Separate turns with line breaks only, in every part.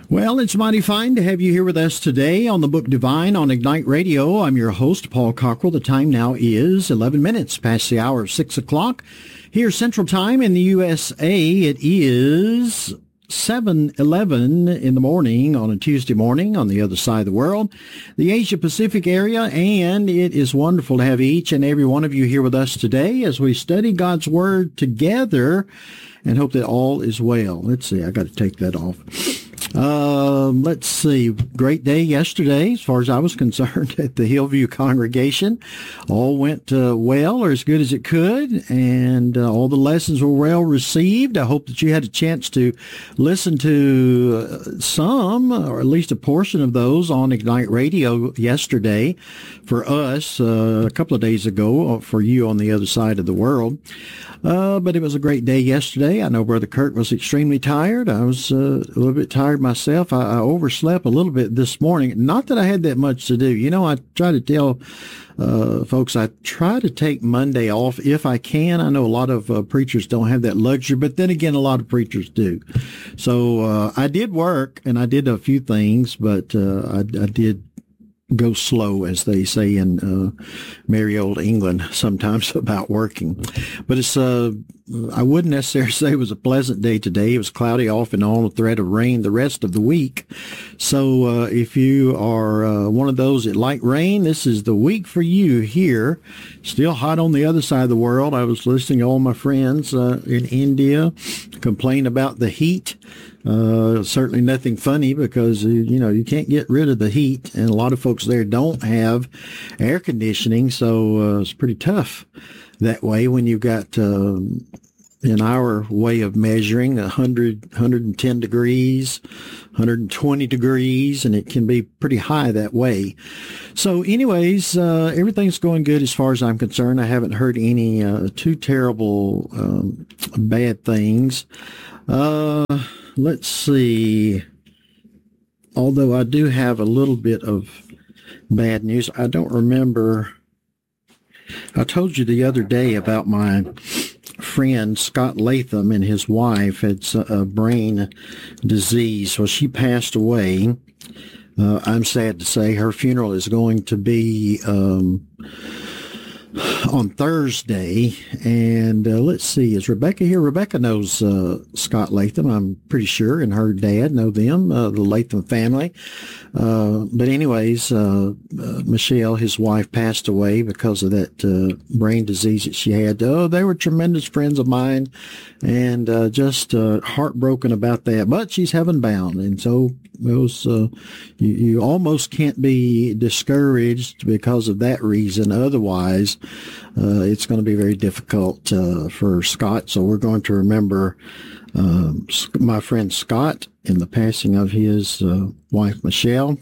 Well, it's mighty fine to have you here with us today on the Book Divine on Ignite Radio. I'm your host, Paul Cockrell. The time now is 11 minutes past the hour of 6 o'clock. Here, Central Time in the USA, it is 7:11 in the morning on a Tuesday morning on the other side of the world, the Asia Pacific area, and it is wonderful to have each and every one of you here with us today as we study God's Word together and hope that all is well. Let's see, I got to take that off. Let's see. Great day yesterday, as far as I was concerned, at the Hillview congregation. All went well, or as good as it could, and all the lessons were well received. I hope that you had a chance to listen to some, or at least a portion of those, on Ignite Radio yesterday. For us, a couple of days ago, for you on the other side of the world. But it was a great day yesterday. I know Brother Kurt was extremely tired. I was a little bit tired myself. I overslept a little bit this morning. Not that I had that much to do. You know, I try to tell folks, I try to take Monday off if I can. I know a lot of preachers don't have that luxury, but then again, a lot of preachers do. So I did work, and I did a few things, but I did go slow, as they say in merry old England sometimes about working. But it's I wouldn't necessarily say it was a pleasant day today. It was cloudy off and on, a threat of rain the rest of the week. So if you are one of those that like rain, this is the week for you here. Still hot on the other side of the world. I was listening to all my friends in India complain about the heat. Certainly nothing funny, because, you know, you can't get rid of the heat, and a lot of folks there don't have air conditioning, so it's pretty tough that way when you've got, in our way of measuring, 100, 110 degrees, 120 degrees, and it can be pretty high that way. So anyways, everything's going good as far as I'm concerned. I haven't heard any too terrible bad things. Let's see. Although I do have a little bit of bad news. I don't remember. I told you the other day about my friend Scott Latham and his wife had a brain disease. Well, she passed away. I'm sad to say her funeral is going to be on Thursday, and let's see, is Rebecca here? Rebecca knows Scott Latham, I'm pretty sure, and her dad know them, the Latham family. But anyways, Michelle, his wife, passed away because of that brain disease that she had. Oh, they were tremendous friends of mine, and just heartbroken about that. But she's heaven bound, and so it was, you almost can't be discouraged because of that reason. Otherwise, it's going to be very difficult for Scott. So we're going to remember my friend Scott in the passing of his wife, Michelle.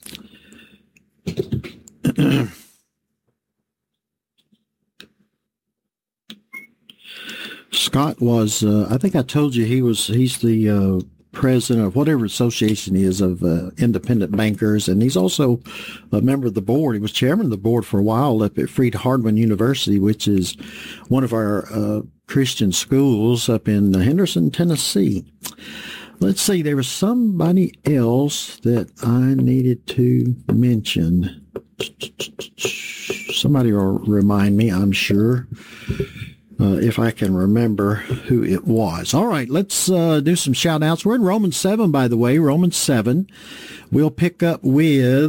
Scott was, I think I told you he's the president of whatever association he is of independent bankers, and he's also a member of the board. He was chairman of the board for a while up at Freed-Hardeman University, which is one of our Christian schools up in Henderson, Tennessee. Let's see, there was somebody else that I needed to mention. Somebody will remind me, I'm sure. If I can remember who it was. All right, let's do some shout-outs. We're in Romans 7, by the way, Romans 7. We'll pick up with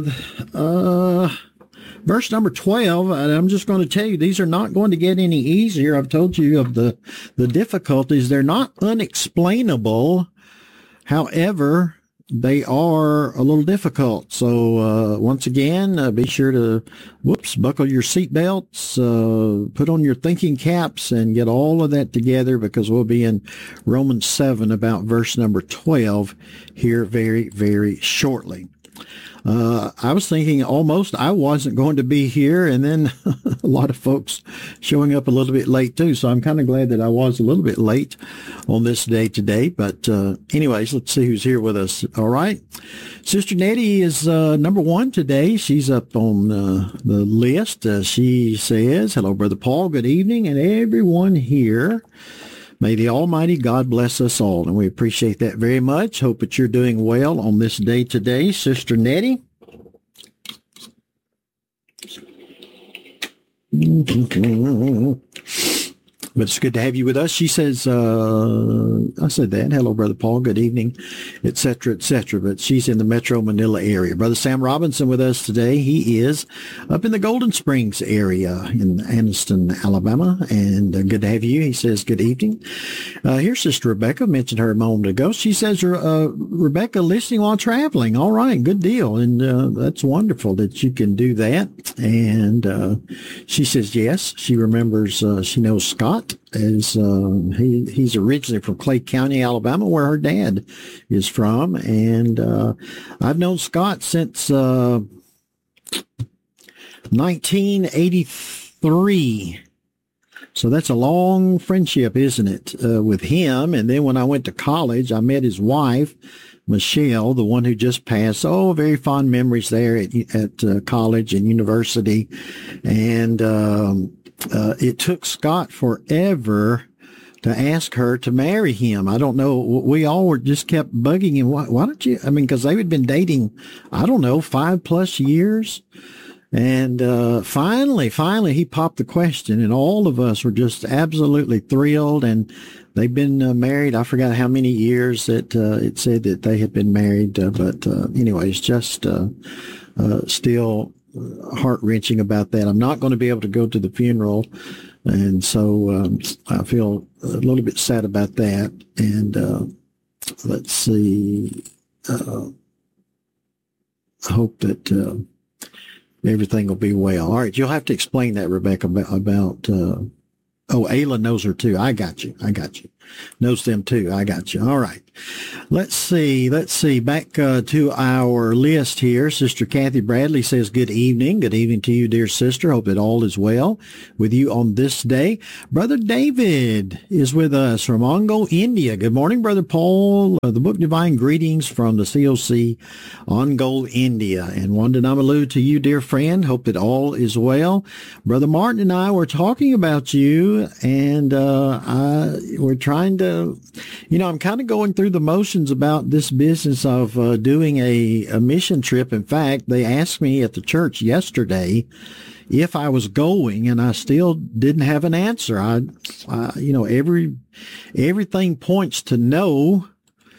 verse number 12, and I'm just going to tell you, these are not going to get any easier. I've told you of the difficulties. They're not unexplainable. However, they are a little difficult. So once again, be sure to, buckle your seatbelts, put on your thinking caps, and get all of that together, because we'll be in Romans 7 about verse number 12 here very, very shortly. I was thinking almost I wasn't going to be here, and then a lot of folks showing up a little bit late too. So I'm kind of glad that I was a little bit late on this day today. But anyways, let's see who's here with us. All right. Sister Nettie is number one today. She's up on the list. She says, hello, Brother Paul. Good evening, and everyone here. May the Almighty God bless us all, and we appreciate that very much. Hope that you're doing well on this day today. Sister Nettie? But it's good to have you with us. She says, I said that. Hello, Brother Paul. Good evening, et cetera, et cetera. But she's in the Metro Manila area. Brother Sam Robinson with us today. He is up in the Golden Springs area in Anniston, Alabama. And good to have you. He says, good evening. Here's Sister Rebecca. Mentioned her a moment ago. She says, Rebecca, listening while traveling. All right, good deal. And that's wonderful that you can do that. And she says, yes, she remembers, she knows Scott. As he's originally from Clay County, Alabama, where her dad is from, and I've known Scott since 1983. So that's a long friendship, isn't it, with him? And then when I went to college, I met his wife, Michelle, the one who just passed. Oh, very fond memories there at college and university, and it took Scott forever to ask her to marry him. I don't know. We all were just kept bugging him. Why don't you? I mean, because they had been dating, I don't know, 5+ years. And finally, he popped the question, and all of us were just absolutely thrilled. And they've been married. I forgot how many years that it said that they had been married. But anyways, just still heart-wrenching about that. I'm not going to be able to go to the funeral, and so I feel a little bit sad about that. And let's see, I hope that everything will be well. All right, you'll have to explain that, Rebecca, about Ayla knows her too. I got you. Knows them too. I got you. All right. Let's see. Back to our list here. Sister Kathy Bradley says, good evening. Good evening to you, dear sister. Hope that all is well with you on this day. Brother David is with us from Ongole, India. Good morning, Brother Paul. The Book Divine greetings from the COC, Ongole, India. And Wanda Namalu to you, dear friend. Hope that all is well. Brother Martin and I were talking about you, and we're trying to, I'm kind of going through the motions about this business of doing a mission trip. In fact, they asked me at the church yesterday if I was going, and I still didn't have an answer. Everything points to no.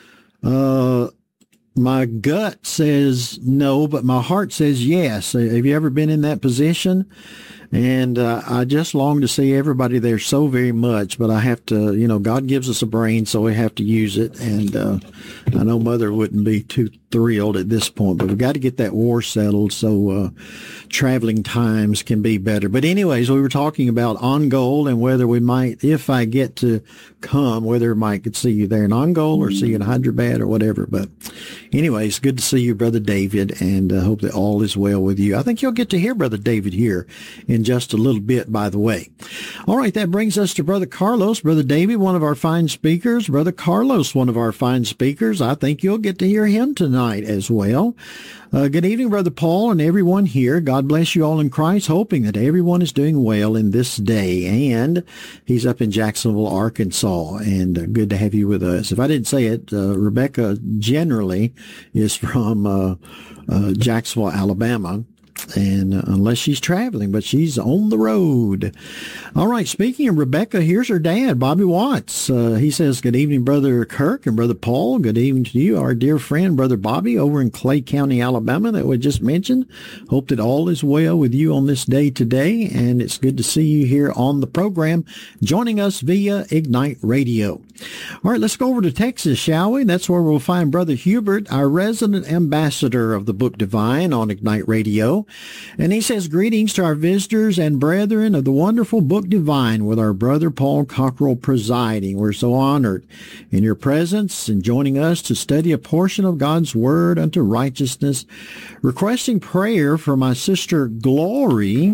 My gut says no, but my heart says yes. Have you ever been in that position? And I just long to see everybody there so very much, but I have to, God gives us a brain, so we have to use it. And I know Mother wouldn't be too thrilled at this point, but we've got to get that war settled so traveling times can be better. But anyways, we were talking about Ongole and whether we might, if I get to come, whether Mike could see you there in Ongole or see you in Hyderabad or whatever. But anyways, good to see you, Brother David, and hope that all is well with you. I think you'll get to hear Brother David here in just a little bit, by the way. All right, that brings us to Brother Carlos. Brother David, one of our fine speakers. Brother Carlos, one of our fine speakers. I think you'll get to hear him tonight as well. Good evening, Brother Paul, and everyone here. God bless you all in Christ, hoping that everyone is doing well in this day. And he's up in Jacksonville, Arkansas, and good to have you with us. If I didn't say it, Rebecca generally is from Jacksonville, Alabama. And unless she's traveling, but she's on the road. All right, speaking of Rebecca, here's her dad, Bobby Watts. He says, good evening, Brother Kirk and Brother Paul. Good evening to you, our dear friend, Brother Bobby, over in Clay County, Alabama, that we just mentioned. Hope that all is well with you on this day today, and it's good to see you here on the program, joining us via Ignite Radio. All right, let's go over to Texas, shall we? That's where we'll find Brother Hubert, our resident ambassador of the Book Divine on Ignite Radio. And he says, greetings to our visitors and brethren of the wonderful Book Divine with our brother Paul Cockrell presiding. We're so honored in your presence and joining us to study a portion of God's Word unto righteousness, requesting prayer for my sister Glory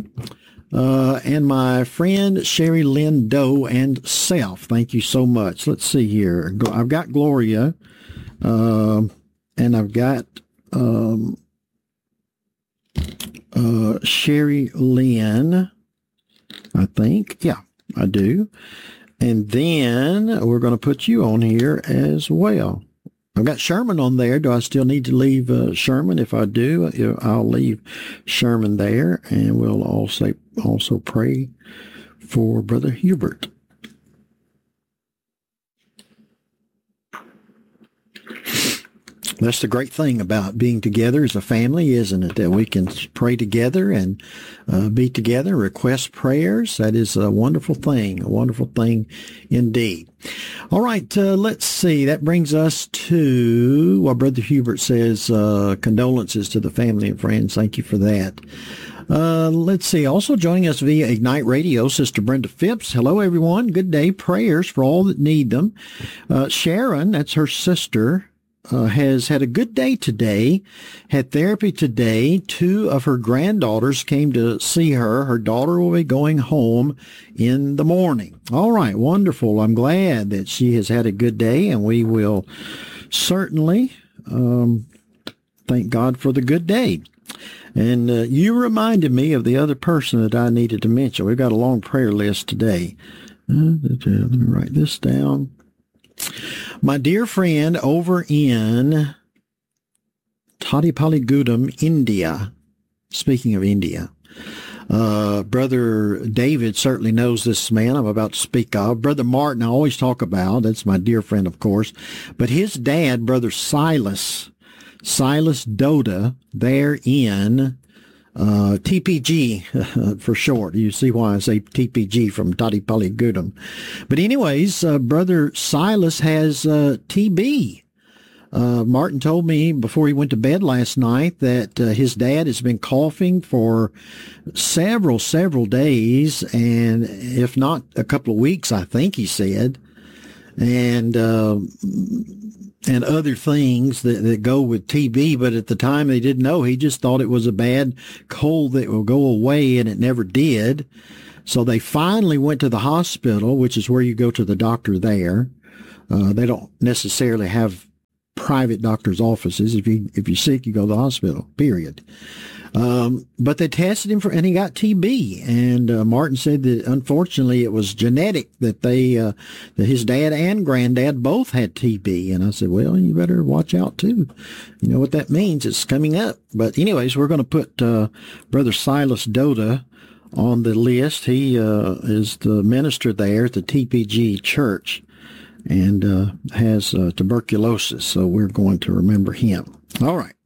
and my friend Sherry Lynn Doe and self. Thank you so much. Let's see here. I've got Gloria, and I've got Sherry Lynn, I think. Yeah, I do. And then we're going to put you on here as well. I've got Sherman on there. Do I still need to leave Sherman? If I do, I'll leave Sherman there, and we'll also pray for Brother Hubert. That's the great thing about being together as a family, isn't it? That we can pray together and be together, request prayers. That is a wonderful thing indeed. All right, let's see. That brings us to what Brother Hubert says, condolences to the family and friends. Thank you for that. Let's see. Also joining us via Ignite Radio, Sister Brenda Phipps. Hello, everyone. Good day. Prayers for all that need them. Sharon, that's her sister, has had a good day today, had therapy today. 2 of her granddaughters came to see her. Her daughter will be going home in the morning. All right, wonderful. I'm glad that she has had a good day, and we will certainly thank God for the good day. And you reminded me of the other person that I needed to mention. We've got a long prayer list today. Let me write this down. My dear friend over in Tadipalligudam, India, speaking of India, Brother David certainly knows this man I'm about to speak of. Brother Martin, I always talk about. That's my dear friend, of course. But his dad, Brother Silas Doda, there in TPG for short. You see why I say TPG from Tadipalligudam. But anyways, Brother Silas has TB. Martin told me before he went to bed last night that his dad has been coughing for several days, and if not a couple of weeks, I think he said, and other things that go with TB, but at the time they didn't know. He just thought it was a bad cold that will go away, and it never did. So they finally went to the hospital, which is where you go to the doctor there. They don't necessarily have private doctor's offices. If you're sick, you go to the hospital, period. But they tested him and he got TB. And Martin said that unfortunately it was genetic, that that his dad and granddad both had TB. And I said, well, you better watch out too. You know what that means? It's coming up. But anyways, we're going to put Brother Silas Doda on the list. He is the minister there at the TPG church and has tuberculosis. So we're going to remember him. All right.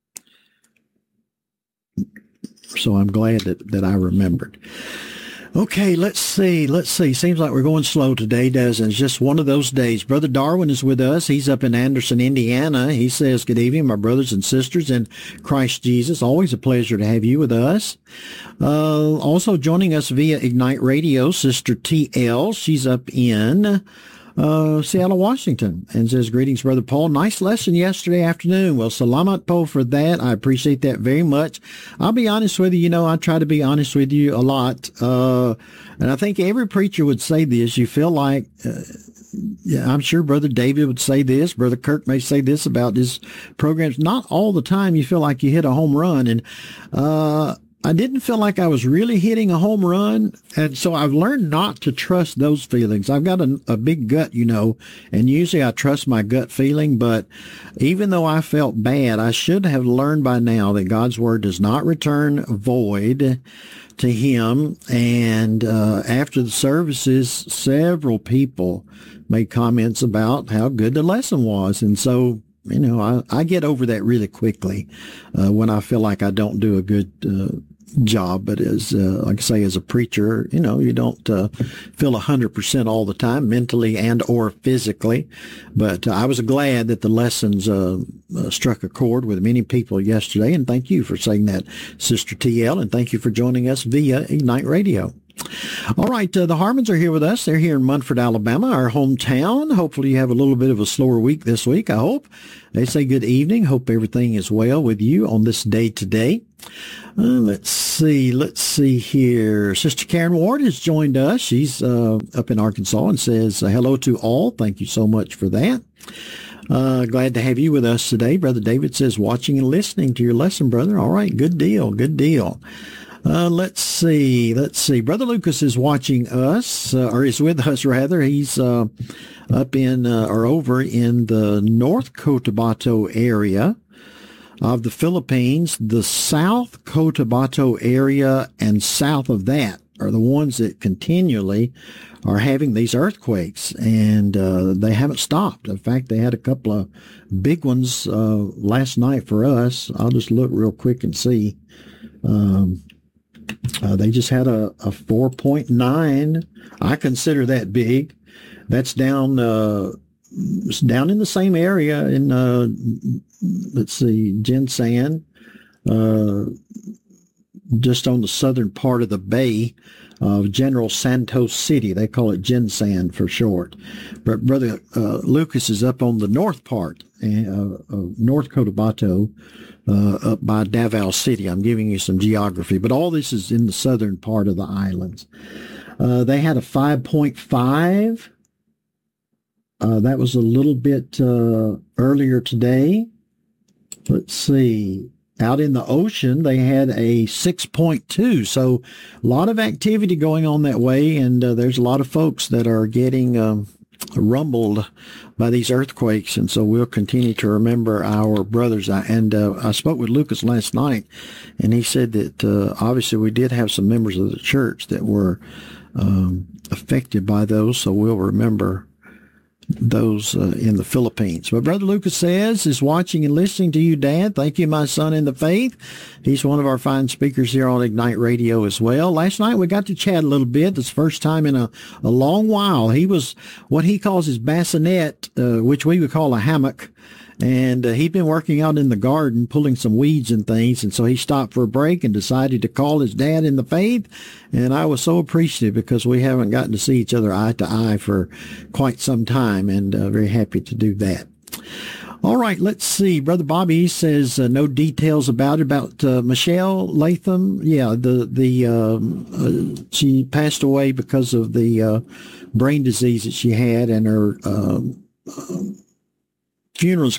So I'm glad that I remembered. Okay, let's see. Seems like we're going slow today, doesn't it? It's just one of those days. Brother Darwin is with us. He's up in Anderson, Indiana. He says, good evening, my brothers and sisters in Christ Jesus. Always a pleasure to have you with us. Also joining us via Ignite Radio, Sister TL. She's up in Seattle, Washington, and says, greetings, Brother Paul. Nice lesson yesterday afternoon. Well, salamat po for that. I appreciate that very much. I'll be honest with you. You know, I try to be honest with you a lot. And I think every preacher would say this. You feel like, I'm sure Brother David would say this. Brother Kirk may say this about his programs. Not all the time you feel like you hit a home run. And, I didn't feel like I was really hitting a home run, and so I've learned not to trust those feelings. I've got a big gut, you know, and usually I trust my gut feeling, but even though I felt bad, I should have learned by now that God's word does not return void to him. And after the services, several people made comments about how good the lesson was, and so you know, I get over that really quickly when I feel like I don't do a good job. But as, like I say, as a preacher, you know, you don't feel 100% all the time, mentally and or physically. But I was glad that the lessons struck a chord with many people yesterday. And thank you for saying that, Sister TL. And thank you for joining us via Ignite Radio. All right, the Harmons are here with us. They're here in Munford, Alabama, our hometown. Hopefully you have a little bit of a slower week this week, I hope. They say good evening. Hope everything is well with you on this day today. Let's see here. Sister Karen Ward has joined us. She's up in Arkansas and says, hello to all. Thank you so much for that. Glad to have you with us today. Brother David says, watching and listening to your lesson, brother. All right, good deal, good deal. Let's see. Brother Lucas is watching us, or is with us rather. He's up in or over in the North Cotabato area of the Philippines. The South Cotabato area and south of that are the ones that continually are having these earthquakes, and they haven't stopped. In fact, they had a couple of big ones last night for us. I'll just look real quick and see. They just had a 4.9. I consider that big. That's down in the same area in, let's see, Jinsan, just on the southern part of the bay of General Santos City. They call it Jinsan for short. But Brother Lucas is up on the north part of North Cotabato, up by Davao City. I'm giving you some geography, but all this is in the southern part of the islands. They had a 5.5. That was a little bit earlier today. Let's see. Out in the ocean, they had a 6.2. So a lot of activity going on that way, and there's a lot of folks that are getting rumbled by these earthquakes, and so we'll continue to remember our brothers. I spoke with Lucas last night, and he said that obviously we did have some members of the church that were affected by those, so we'll remember those in the Philippines. But Brother Lucas says, is watching and listening to you, Dad. Thank you, my son in the faith. He's one of our fine speakers here on Ignite Radio as well. Last night we got to chat a little bit. It's the first time in a long while. He was what he calls his bassinet, which we would call a hammock. And he'd been working out in the garden, pulling some weeds and things. And so he stopped for a break and decided to call his dad in the faith. And I was so appreciative because we haven't gotten to see each other eye to eye for quite some time, and very happy to do that. All right, let's see. Brother Bobby says no details about Michelle Latham. Yeah, she passed away because of the brain disease that she had, and her funeral's